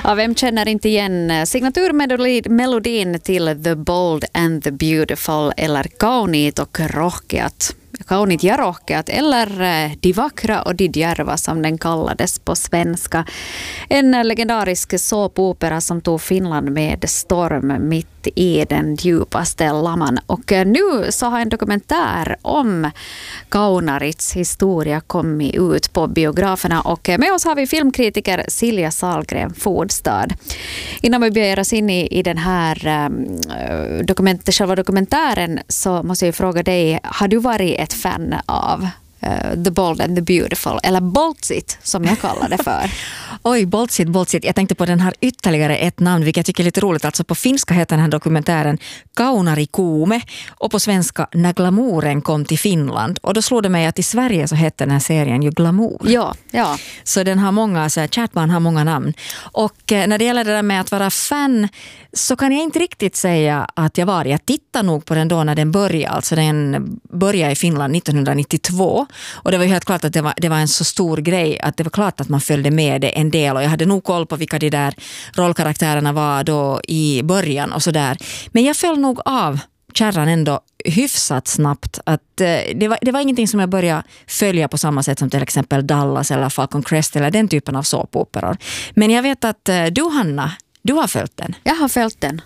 Ja, vem känner inte igen signaturmelodin till The Bold and the Beautiful eller Kauniit och rohkeat? Kauniit ja rohkeat eller De vackra och de djärva som den kallades på svenska. En legendarisk såpopera som tog Finland med storm mitt i den djupaste lamman. Och nu så har en dokumentär om Kaunarits historia kommit ut på biograferna. Och med oss har vi filmkritiker Silja Sahlgren Fodstad. Innan vi börjar oss in i den här själva dokumentären så måste jag fråga dig, har du varit ett fan av The Bold and the Beautiful, eller Boltsit som jag kallar det för? Oj, Boltsit. Jag tänkte på den här ytterligare ett namn, vilket jag tycker är lite roligt. Alltså på finska heter den här dokumentären Kaunari Kuume och på svenska När glamouren kom till Finland. Och då slog det mig att i Sverige så heter den här serien ju Glamour. Ja. Så den har många, så här, Chatman har många namn. Och när det gäller det där med att vara fan så kan jag inte riktigt säga att jag var. Jag tittade nog på den då när den började. Alltså den började i Finland 1992. Och det var ju helt klart att det var en så stor grej att det var klart att man följde med det en del. Och jag hade nog koll på vilka de där rollkaraktärerna var då i början och sådär. Men jag föll nog av kärran ändå hyfsat snabbt. Att det var ingenting som jag började följa på samma sätt som till exempel Dallas eller Falcon Crest eller den typen av såpoperor. Men jag vet att du, Hanna, du har följt den. Jag har följt den.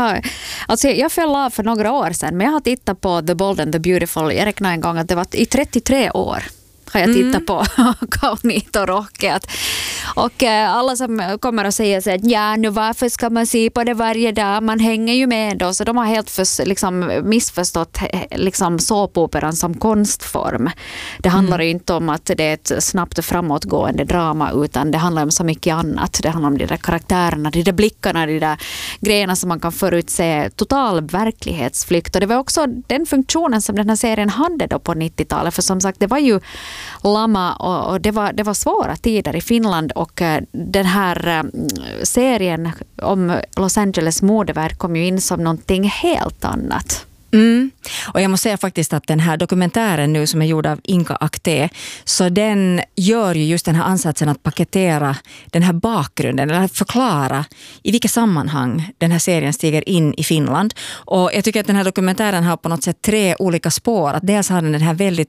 Jag föll av för några år sedan, men jag har tittat på The Bold and the Beautiful. Jag räknar en gång att det var i 33 år har jag tittat på Kauniit och rohkeat. Och alla som kommer att säga så att ja, nu varför ska man se på det varje dag? Man hänger ju med då. Så de har helt missförstått såpoperan som konstform. Det handlar ju inte om att det är ett snabbt framåtgående drama, utan det handlar om så mycket annat. Det handlar om de där karaktärerna, de där blickarna, de där grejerna som man kan förutse. Total verklighetsflykt. Och det var också den funktionen som den här serien hade då på 90-talet. För som sagt, det var ju lama och det var svåra tider i Finland. Och den här serien om Los Angeles modeverk kom ju in som någonting helt annat. Och jag måste säga faktiskt att den här dokumentären nu som är gjord av Inka Akte, så den gör ju just den här ansatsen att paketera den här bakgrunden eller förklara i vilka sammanhang den här serien stiger in i Finland. Och jag tycker att den här dokumentären har på något sätt 3 olika spår. Att dels har den här väldigt